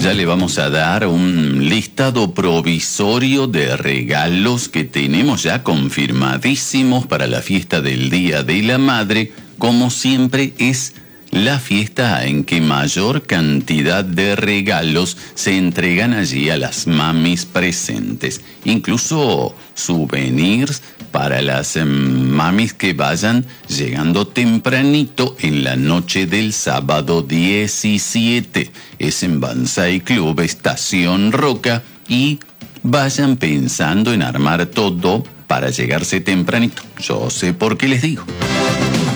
ya le vamos a dar un listado provisorio de regalos que tenemos ya confirmadísimos para la fiesta del Día de la Madre. Como siempre, es la fiesta en que mayor cantidad de regalos se entregan allí a las mamis presentes. Incluso souvenirs para las mamis que vayan llegando tempranito en la noche del sábado 17. Es en Banzai Club Estación Roca, y vayan pensando en armar todo para llegarse tempranito. Yo sé por qué les digo.